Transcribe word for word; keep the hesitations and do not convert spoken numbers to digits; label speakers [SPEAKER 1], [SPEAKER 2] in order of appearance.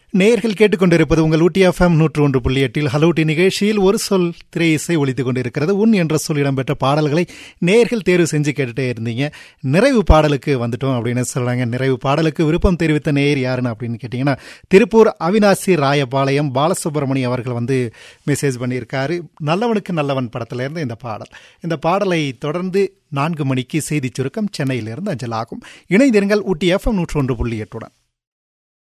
[SPEAKER 1] நேயர்கள் கேட்டுக்கொண்டிருப்பது உங்கள் ஊட்டி எஃப்எம் நூற்று ஒன்று புள்ளி எட்டில் ஹலோட்டி நிகழ்ச்சியில் ஒரு சொல் திரை இசை ஒலித்துக் கொண்டிருக்கிறது. உன் என்ற சொல் இடம்பெற்ற பாடல்களை நேயர்கள் தேர்வு செஞ்சு கேட்டுட்டே இருந்தீங்க. நிறைவு பாடலுக்கு வந்துட்டோம் அப்படின்னு சொல்றாங்க. நிறைவு பாடலுக்கு விருப்பம் தெரிவித்த நேயர் யாருன்னு அப்படின்னு கேட்டீங்கன்னா, திருப்பூர் அவினாசி ராயபாளையம் பாலசுப்ரமணியம் அவர்கள் வந்து மெசேஜ் பண்ணியிருக்காரு. நல்லவனுக்கு நல்லவன் படத்துல இருந்து இந்த பாடல். இந்த பாடலை தொடர்ந்து நான்கு மணிக்கு செய்தி சுருக்கம் சென்னையிலிருந்து அஞ்சலாகும். இணைந்திருங்கள் ஊட்டி எஃப்எம் நூற்று ஒன்று புள்ளி எட்டுடன்.